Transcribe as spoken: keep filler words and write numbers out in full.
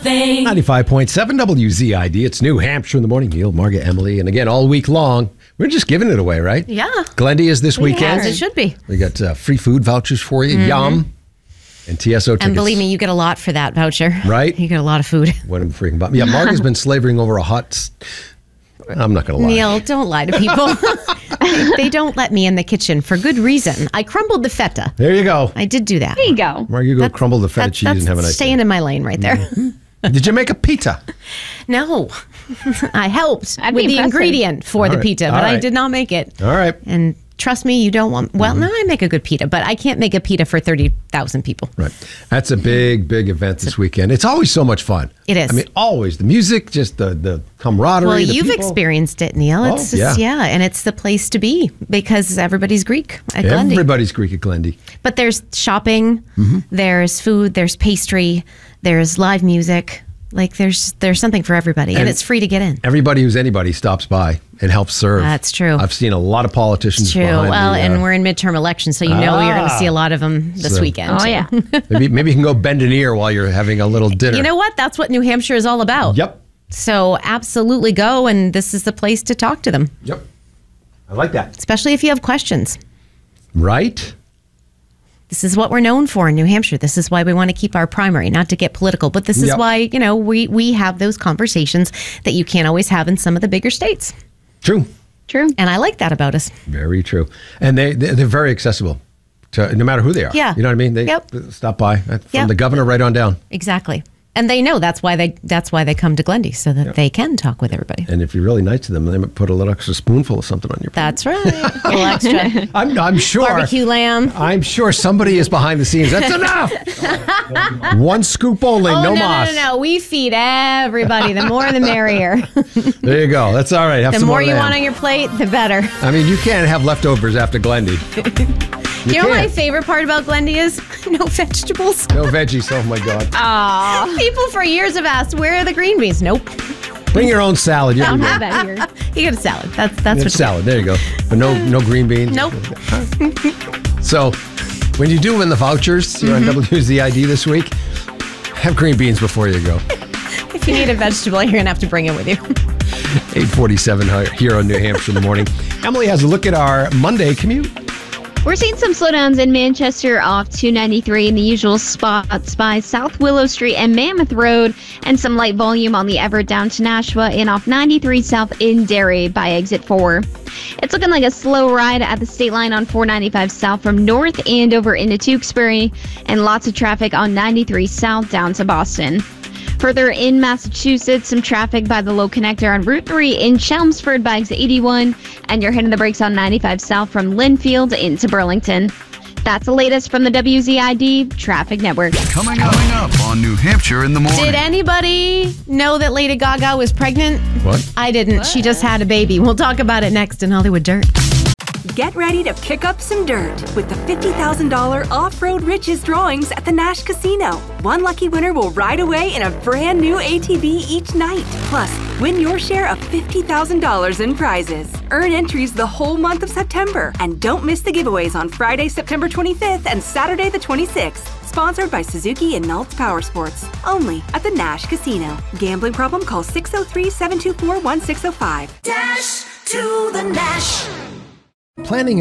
thing. ninety-five point seven W Z I D. It's New Hampshire in the morning. Neil, Margaret, Emily. And again, all week long, we're just giving it away, right? Yeah. Glendy is this We weekend. are. It should be. We got uh, free food vouchers for you. Mm-hmm. Yum. And T S O tickets. And believe me, you get a lot for that voucher. Right? You get a lot of food. What a freaking bum. Yeah, Mark has been slavering over a hot... s- I'm not going to lie. Neil, don't lie to people. they, they don't let me in the kitchen for good reason. I crumbled the feta. There you go. I did do that. There you go. Mark, you go That's- crumble the feta that's, cheese that's and have a nice staying day. in my lane right there. Mm-hmm. Did you make a pita? No. I helped That'd with be the impressive. ingredient for All the right. pita, All but I right. did not make it. All right. And trust me, you don't want... Well, Mm-hmm. no, I make a good pita, but I can't make a pita for thirty thousand people. Right. That's a big, big event this weekend. It's always so much fun. It is. I mean, always. The music, just the, the camaraderie. Well, the you've people. experienced it, Neil. Oh, It's just, yeah. yeah. and it's the place to be because everybody's Greek at Glendy. Everybody's Greek at Glendy. But there's shopping, Mm-hmm. there's food, there's pastry, there's live music. Like there's there's something for everybody, and, And- it's free to get in. Everybody who's anybody stops by and helps serve. That's true. I've seen a lot of politicians It's true. behind Well, the, uh, and we're in midterm elections, so you know you're going to Ah. see a lot of them this So- weekend. Oh, too. yeah. maybe, maybe you can go bend an ear while you're having a little dinner. You know what? That's what New Hampshire is all about. Yep. So absolutely go, and this is the place to talk to them, Yep. I like that. especially if you have questions. Right? This is what we're known for in New Hampshire. This is why we want to keep our primary, not to get political, but this is Yep. why, you know, we, we have those conversations that you can't always have in some of the bigger states. True. True. And I like that about us. Very true. And they, they, they're very accessible to no matter who they are. Yeah. You know what I mean? They Yep. stop by uh, from Yep. the governor right on down. Exactly. And they know that's why they that's why they come to Glendy, so that they can talk with everybody. And if you're really nice to them, they might put a little extra spoonful of something on your plate. That's right. A little extra I'm, I'm sure. barbecue lamb. I'm sure somebody is behind the scenes. That's enough. One scoop only, Oh, no, no, moss. no, no, no. We feed everybody. The more, the merrier. There you go. That's all right. Have The some more more you lamb. want on your plate, the better. I mean, you can't have leftovers after Glendy. You, You know what my can't. favorite part about Glendy is? No vegetables. No veggies. Oh my God. People for years have asked, where are the green beans? Nope. Bring your own salad. You Don't have have that here. You get a salad. That's that's what salad. There you go. But no, no green beans. Nope. So, when you do win the vouchers here Mm-hmm. on W Z I D this week, have green beans before you go. If you need a vegetable, you're going to have to bring it with you. eight forty-seven here on New Hampshire in the morning. Emily has a look at our Monday commute. We're seeing some slowdowns in Manchester off two ninety-three in the usual spots by South Willow Street and Mammoth Road, and some light volume on the Everett down to Nashua and off ninety-three South in Derry by exit four. It's looking like a slow ride at the state line on four ninety-five South from North Andover into Tewksbury, and lots of traffic on ninety-three South down to Boston. Further in Massachusetts, some traffic by the low connector on Route three in Chelmsford by exit eighty-one, and you're hitting the brakes on ninety-five South from Linfield into Burlington. That's the latest from the W Z I D Traffic Network. Coming up, coming up on New Hampshire in the morning. Did anybody know that Lady Gaga was pregnant? What? I didn't. She just had a baby. We'll talk about it next in Hollywood Dirt. Get ready to kick up some dirt with the fifty thousand dollars Off-Road Riches drawings at the Nash Casino. One lucky winner will ride away in a brand new A T V each night. Plus, win your share of fifty thousand dollars in prizes. Earn entries the whole month of September. And don't miss the giveaways on Friday, September twenty-fifth and Saturday the twenty-sixth. Sponsored by Suzuki and Naltz Power Sports. Only at the Nash Casino. Gambling problem? Call six oh three, seven two four, one six oh five. Dash to the Nash. Planning